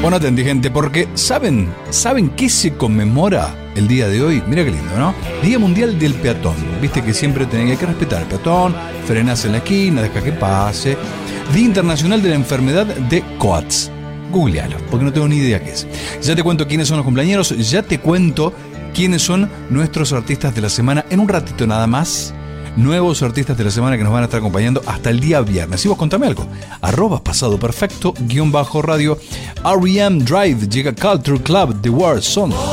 Bueno, atendí, gente, porque ¿saben qué se conmemora el día de hoy? Mira qué lindo, ¿no? Día Mundial del Peatón. Viste que siempre tenés que respetar al peatón, frenás en la esquina, deja que pase. Día Internacional de la Enfermedad de Coats. Googlealo, porque no tengo ni idea qué es. Ya te cuento quiénes son los cumpleañeros, ya te cuento quiénes son nuestros artistas de la semana en un ratito nada más. Nuevos artistas de la semana que nos van a estar acompañando hasta el día viernes. Y vos contame algo. @pasadoperfecto_radio. R.E.M. Drive llega Culture Club The War Song.